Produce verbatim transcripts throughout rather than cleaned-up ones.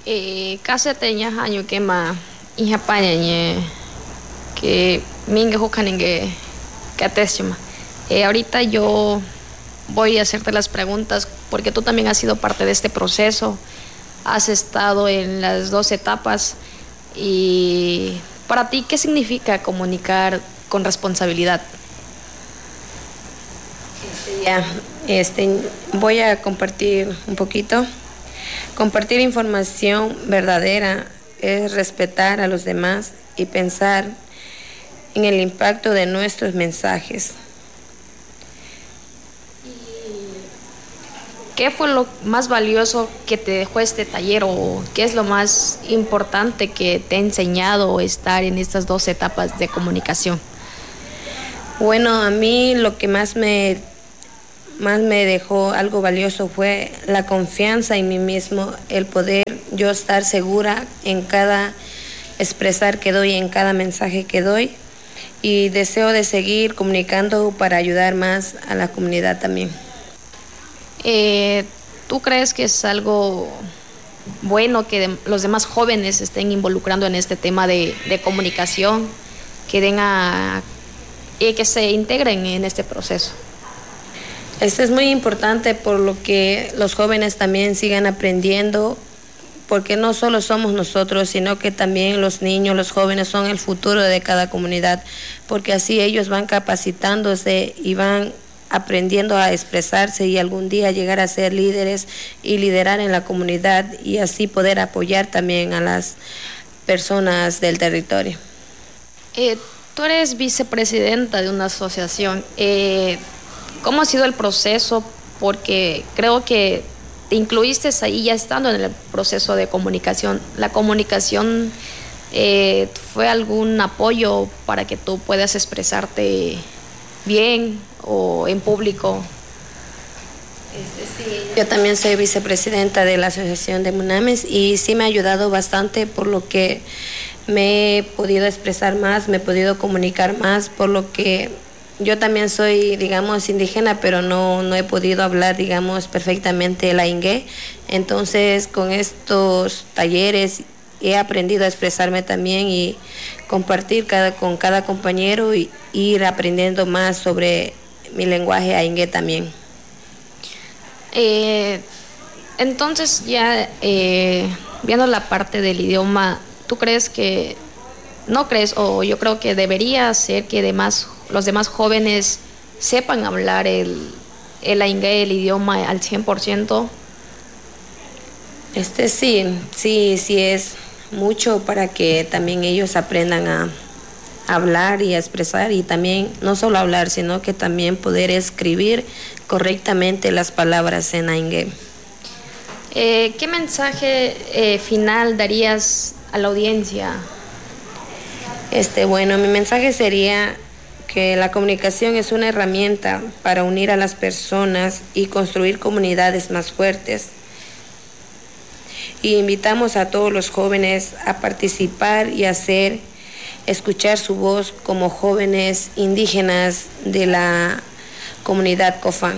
Eh, casi teñas año que ma hija pañañe que mingue jucaningue que atestima. Eh, ahorita yo voy a hacerte las preguntas porque tú también has sido parte de este proceso, has estado en las dos etapas y para ti, ¿qué significa comunicar con responsabilidad? Este, ya, este, voy a compartir un poquito. Compartir información verdadera es respetar a los demás y pensar en el impacto de nuestros mensajes. ¿Qué fue lo más valioso que te dejó este taller o qué es lo más importante que te ha enseñado estar en estas dos etapas de comunicación? Bueno, a mí lo que más me, más me dejó algo valioso fue la confianza en mí mismo, el poder yo estar segura en cada expresar que doy, en cada mensaje que doy, y deseo de seguir comunicando para ayudar más a la comunidad también. Eh, ¿Tú crees que es algo bueno que de, los demás jóvenes estén involucrando en este tema de, de comunicación, que den a, eh, que se integren en este proceso? Esto es muy importante por lo que los jóvenes también sigan aprendiendo, porque no solo somos nosotros, sino que también los niños, los jóvenes son el futuro de cada comunidad, porque así ellos van capacitándose y van aprendiendo a expresarse y algún día llegar a ser líderes y liderar en la comunidad y así poder apoyar también a las personas del territorio. Eh, tú eres vicepresidenta de una asociación. Eh, ¿Cómo ha sido el proceso? Porque creo que te incluiste ahí ya estando en el proceso de comunicación. ¿La comunicación eh, fue algún apoyo para que tú puedas expresarte bien o en público? Este, sí, yo también soy vicepresidenta de la Asociación de Munames y sí me ha ayudado bastante, por lo que me he podido expresar más, me he podido comunicar más, por lo que yo también soy, digamos, indígena, pero no, no he podido hablar, digamos, perfectamente la ingue. Entonces, con estos talleres he aprendido a expresarme también y compartir cada, con cada compañero y ir aprendiendo más sobre mi lenguaje aingue también. Eh, entonces, ya eh, viendo la parte del idioma, ¿tú crees que, no crees, o yo creo que debería ser que demás, los demás jóvenes sepan hablar el, el aingue, el idioma al cien por ciento? Este sí, sí, sí es mucho para que también ellos aprendan a hablar y a expresar, y también no solo hablar, sino que también poder escribir correctamente las palabras en aingue. Eh, ¿Qué mensaje eh, final darías a la audiencia? Este, bueno, mi mensaje sería que la comunicación es una herramienta para unir a las personas y construir comunidades más fuertes. Y invitamos a todos los jóvenes a participar y hacer escuchar su voz como jóvenes indígenas de la comunidad Cofán.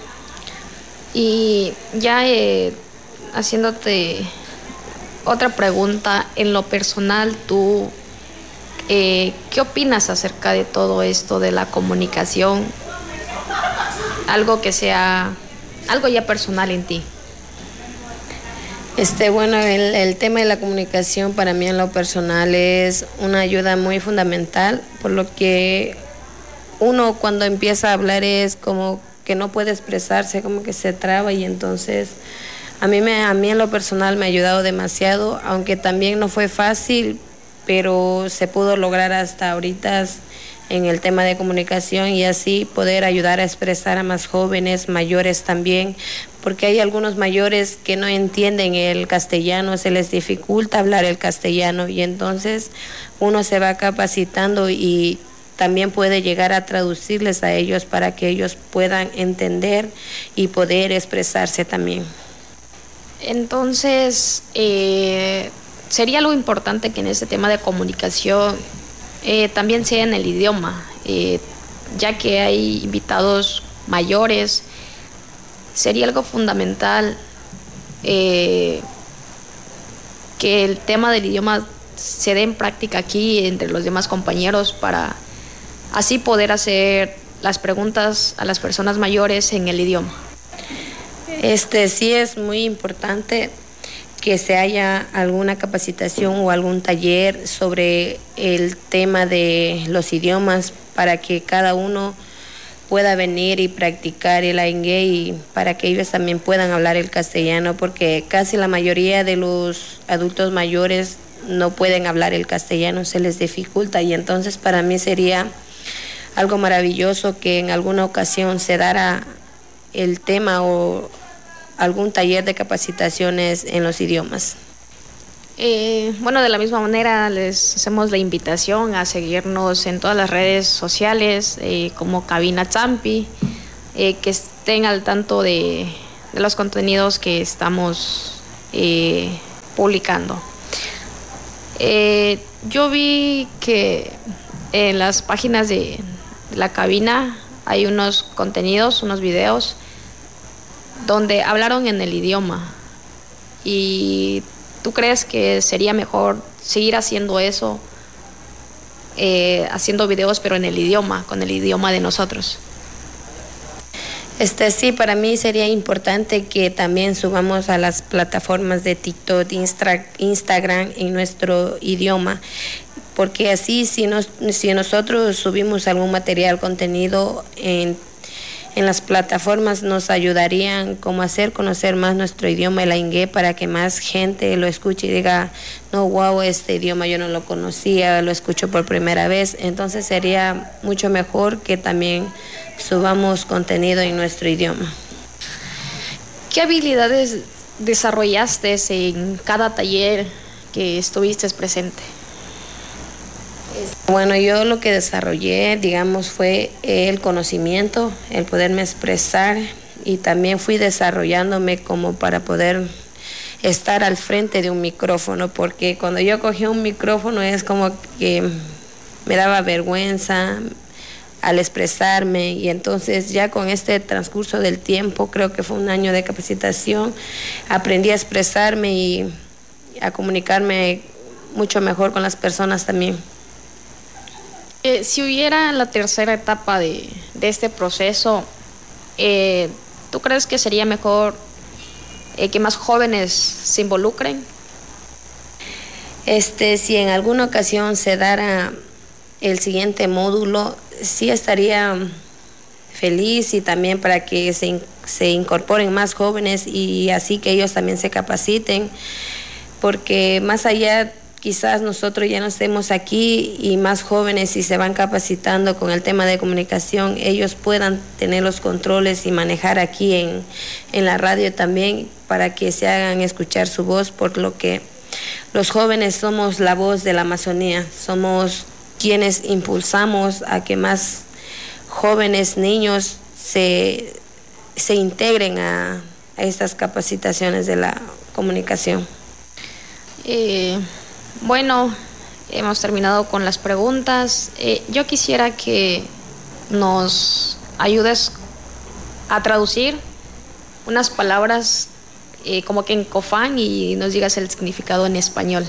Y ya eh, haciéndote otra pregunta, en lo personal, tú, eh, ¿qué opinas acerca de todo esto de la comunicación? Algo que sea, algo ya personal en ti. Este, bueno, el, el tema de la comunicación para mí en lo personal es una ayuda muy fundamental, por lo que uno cuando empieza a hablar es como que no puede expresarse, como que se traba, y entonces a mí, me, a mí en lo personal me ha ayudado demasiado, aunque también no fue fácil, pero se pudo lograr hasta ahorita en el tema de comunicación y así poder ayudar a expresar a más jóvenes, mayores también, porque hay algunos mayores que no entienden el castellano, se les dificulta hablar el castellano y entonces uno se va capacitando y también puede llegar a traducirles a ellos para que ellos puedan entender y poder expresarse también. Entonces, eh, sería algo importante que en este tema de comunicación eh, también sea en el idioma, eh, ya que hay invitados mayores, sería algo fundamental eh, que el tema del idioma se dé en práctica aquí entre los demás compañeros para así poder hacer las preguntas a las personas mayores en el idioma. Este sí es muy importante que se haya alguna capacitación o algún taller sobre el tema de los idiomas para que cada uno pueda venir y practicar el aingué y para que ellos también puedan hablar el castellano, porque casi la mayoría de los adultos mayores no pueden hablar el castellano, se les dificulta, y entonces para mí sería algo maravilloso que en alguna ocasión se dará el tema o algún taller de capacitaciones en los idiomas. Eh, bueno, de la misma manera les hacemos la invitación a seguirnos en todas las redes sociales eh, como Cabina Champi, eh, que estén al tanto de, de los contenidos que estamos eh, publicando. Eh, yo vi que en las páginas de, de la cabina hay unos contenidos, unos videos donde hablaron en el idioma. ¿Y tú crees que sería mejor seguir haciendo eso, eh, haciendo videos pero en el idioma, con el idioma de nosotros? Este sí, para mí sería importante que también subamos a las plataformas de TikTok, Instra, Instagram en nuestro idioma, porque así si, nos, si nosotros subimos algún material, contenido en En las plataformas nos ayudarían como a hacer conocer más nuestro idioma, el aingué, para que más gente lo escuche y diga, no, wow, este idioma yo no lo conocía, lo escucho por primera vez. Entonces sería mucho mejor que también subamos contenido en nuestro idioma. ¿Qué habilidades desarrollaste en cada taller que estuviste presente? Bueno, yo lo que desarrollé, digamos, fue el conocimiento, el poderme expresar, y también fui desarrollándome como para poder estar al frente de un micrófono, porque cuando yo cogí un micrófono es como que me daba vergüenza al expresarme, y entonces ya con este transcurso del tiempo, creo que fue un año de capacitación, aprendí a expresarme y a comunicarme mucho mejor con las personas también. Eh, si hubiera la tercera etapa de, de este proceso, eh, ¿tú crees que sería mejor eh, que más jóvenes se involucren? Este, si en alguna ocasión se dara el siguiente módulo, sí estaría feliz, y también para que se, se incorporen más jóvenes y así que ellos también se capaciten, porque más allá quizás nosotros ya no estemos aquí y más jóvenes, si se van capacitando con el tema de comunicación, ellos puedan tener los controles y manejar aquí en, en la radio también, para que se hagan escuchar su voz, por lo que los jóvenes somos la voz de la Amazonía, somos quienes impulsamos a que más jóvenes, niños se, se integren a, a estas capacitaciones de la comunicación. Eh... Bueno, hemos terminado con las preguntas. Eh, yo quisiera que nos ayudes a traducir unas palabras eh, como que en cofán y nos digas el significado en español.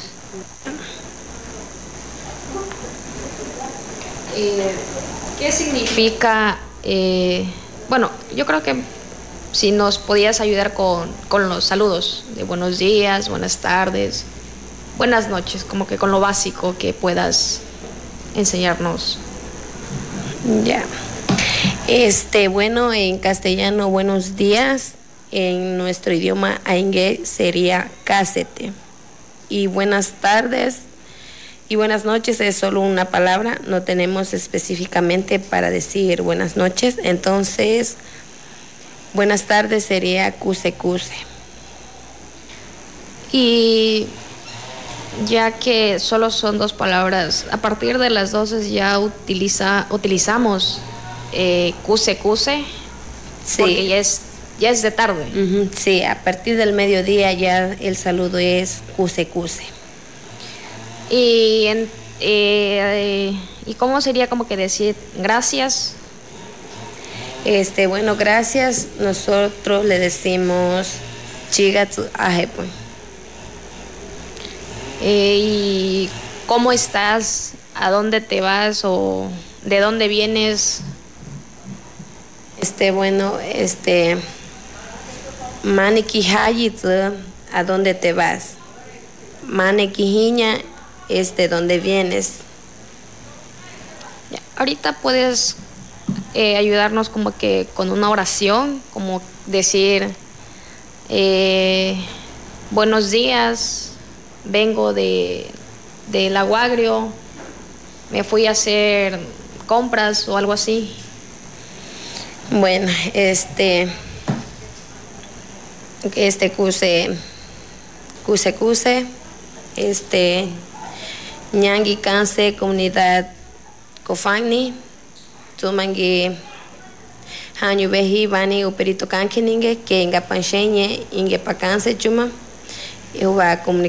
Eh, ¿Qué significa? Eh, bueno, yo creo que si nos podías ayudar con, con los saludos de buenos días, buenas tardes, buenas noches, como que con lo básico que puedas enseñarnos. Ya. Este, bueno, en castellano, buenos días. En nuestro idioma aingué sería cásete. Y buenas tardes y buenas noches es solo una palabra, no tenemos específicamente para decir buenas noches. Entonces, buenas tardes sería cuse cuse. Y ya que solo son dos palabras, a partir de las doce ya utiliza, utilizamos eh, cuse cuse, sí, porque ya es, ya es de tarde. Uh-huh, sí, a partir del mediodía ya el saludo es cuse cuse. Y, en, eh, ¿Y cómo sería como que decir gracias? Este, bueno, gracias, nosotros le decimos chigatsu ajepo. Eh, ¿Y cómo estás? ¿A dónde te vas? ¿O de dónde vienes? Este, bueno, este, Maneki Hayit, ¿a dónde te vas? Maneki Hiña, este, ¿dónde vienes? Ya, ahorita puedes eh, ayudarnos como que con una oración, como decir, eh, buenos días, vengo de, de La Guagrio, me fui a hacer compras o algo así. Bueno, este, este cuse, cuse, cuse, este, ñangi canse comunidad cofagni, tumangi hanyu behi vani uperito kankininge que inga pancheñe inge pacanse chuma, eu va